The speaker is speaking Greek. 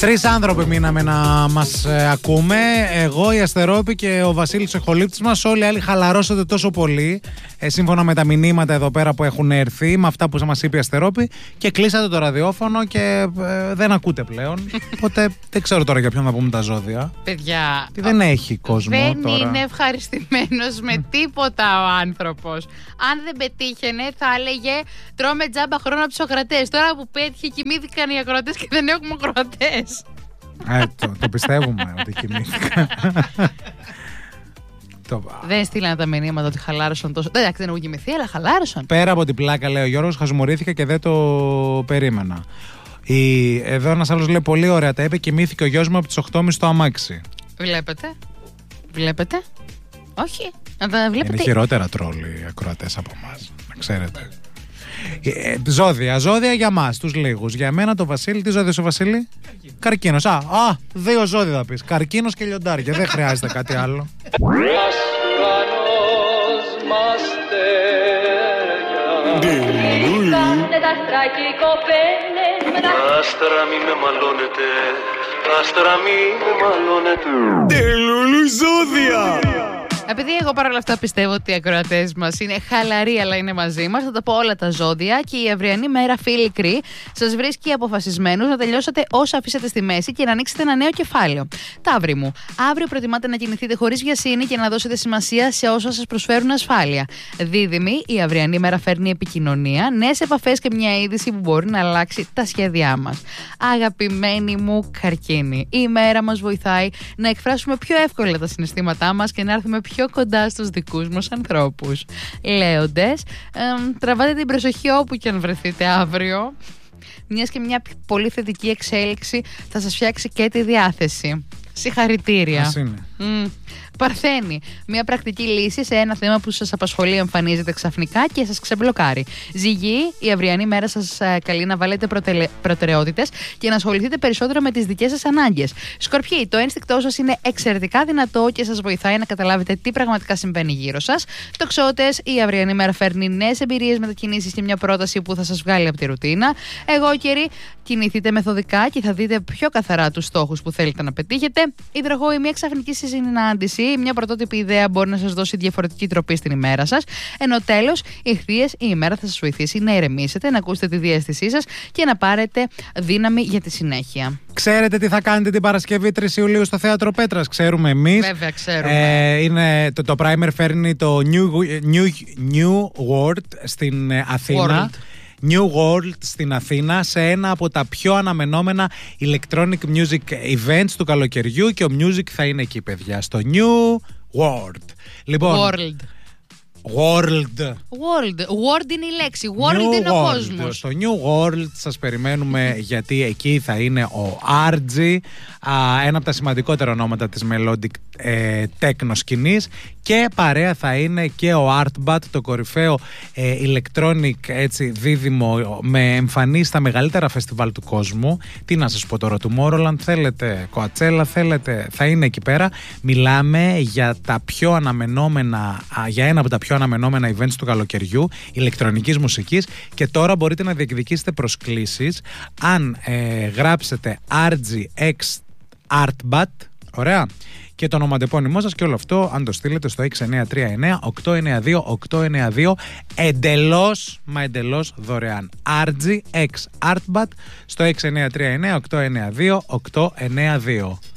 Τρεις άνθρωποι μείναμε να μας ακούμε. Εγώ, η Αστερόπη και ο Βασίλης ο ηχολήπτης μας. Όλοι οι άλλοι χαλαρώσατε τόσο πολύ, σύμφωνα με τα μηνύματα εδώ πέρα που έχουν έρθει, με αυτά που μας είπε η Αστερόπη, και κλείσατε το ραδιόφωνο και δεν ακούτε πλέον. Οπότε δεν ξέρω τώρα για ποιον θα πούμε τα ζώδια. Παιδιά, δεν έχει κόσμο δεν τώρα. Είναι ευχαριστημένος με τίποτα ο άνθρωπος. Αν δεν πετύχαινε, θα έλεγε τρώμε τζάμπα χρόνο από τους ακροατές. Τώρα που πέτυχε, κοιμήθηκαν οι ακροατές και δεν έχουμε ακροατές. Το πιστεύουμε ότι κοιμήθηκα. Δεν στείλανε τα μηνύματα ότι χαλάρωσαν τόσο. Εντάξει, δεν έχουν κοιμηθεί, αλλά χαλάρωσαν. Πέρα από την πλάκα, λέει ο Γιώργος, χαζομορήθηκα και δεν το περίμενα. Εδώ ένας άλλος λέει πολύ ωραία τα είπε. Κοιμήθηκε ο γιος μου από τις 8.30 στο αμάξι. Βλέπετε. Όχι. Βλέπετε. Είναι χειρότερα τρόλοι οι ακροατές από εμάς, να ξέρετε. Ζώδια για μας, τους λίγους. Για μένα το Βασίλη, τι ζώδιο ο Βασίλη? Καρκίνος. Δύο ζώδια θα πεις. Καρκίνος και λιοντάρια. Δεν χρειάζεται κάτι άλλο. Άστρα μη με μαλώνετε, άστρα μη με μαλώνετε. Τελούλου ζώδια! Επειδή εγώ παρόλα αυτά πιστεύω ότι οι ακροατές μας είναι χαλαροί αλλά είναι μαζί μας, θα τα πω όλα τα ζώδια και η αυριανή μέρα, φίλοι κρυοί, σας βρίσκει αποφασισμένους να τελειώσετε όσα αφήσατε στη μέση και να ανοίξετε ένα νέο κεφάλαιο. Ταύροι μου, αύριο προτιμάτε να κινηθείτε χωρίς βιασύνη και να δώσετε σημασία σε όσα σας προσφέρουν ασφάλεια. Δίδυμοι, η αυριανή μέρα φέρνει επικοινωνία, νέες επαφές και μια είδηση που μπορεί να αλλάξει τα σχέδιά μας. Αγαπημένοι μου καρκίνοι, η μέρα μας βοηθάει να εκφράσουμε πιο εύκολα τα συναισθήματά μας και να έρθουμε πιο κοντά στους δικούς μας ανθρώπους. Λέοντες, τραβάτε την προσοχή όπου και αν βρεθείτε αύριο, μιας και μια πολύ θετική εξέλιξη θα σας φτιάξει και τη διάθεση. Συγχαρητήρια. Παρθένη, μια πρακτική λύση σε ένα θέμα που σας απασχολεί εμφανίζεται ξαφνικά και σας ξεμπλοκάρει. Ζυγή, η αυριανή μέρα σας καλεί να βάλετε προτεραιότητες και να ασχοληθείτε περισσότερο με τις δικές σας ανάγκες. Σκορπιοί, το ένστικτό σας είναι εξαιρετικά δυνατό και σας βοηθάει να καταλάβετε τι πραγματικά συμβαίνει γύρω σας. Τοξότες, η αυριανή μέρα φέρνει νέες εμπειρίες, μετακινήσεις και μια πρόταση που θα σας βγάλει από τη ρουτίνα. Αιγόκεροι, κινηθείτε μεθοδικά και θα δείτε πιο καθαρά τους στόχους που θέλετε να πετύχετε. Υδροχόοι, μια ξαφνική συνάντηση, μια πρωτότυπη ιδέα μπορεί να σας δώσει διαφορετική τροπή στην ημέρα σας. Ενώ τέλος, Ιχθύες, η ημέρα θα σας βοηθήσει να ηρεμήσετε, να ακούσετε τη διαίσθησή σας και να πάρετε δύναμη για τη συνέχεια. Ξέρετε τι θα κάνετε την Παρασκευή 3 Ιουλίου στο Θέατρο Πέτρας? Ξέρουμε εμείς. Βέβαια, ξέρουμε. Είναι, το Primer φέρνει το New World στην Αθήνα. New World στην Αθήνα, σε ένα από τα πιο αναμενόμενα electronic music events του καλοκαιριού, και ο music θα είναι εκεί, παιδιά, στο New World. Λοιπόν, World είναι η λέξη. World είναι ο κόσμος. Στο New World σας περιμένουμε γιατί εκεί θα είναι ο RG, ένα από τα σημαντικότερα ονόματα της melodic techno σκηνής, και παρέα θα είναι και ο Artbat, το κορυφαίο electronic δίδυμο με εμφανίσεις στα μεγαλύτερα φεστιβάλ του κόσμου. Τι να σας πω τώρα, Tomorrowland θέλετε, Coachella θέλετε, θα είναι εκεί πέρα. Μιλάμε για τα πιο αναμενόμενα, για ένα από τα πιο αναμενόμενα events του καλοκαιριού ηλεκτρονικής μουσικής, και τώρα μπορείτε να διεκδικήσετε προσκλήσεις αν γράψετε RGX Artbat, ωραία, και το ονοματεπώνυμό σας, και όλο αυτό αν το στείλετε στο 6939-892-892, εντελώς δωρεάν. RGX Artbat στο 6939-892-892.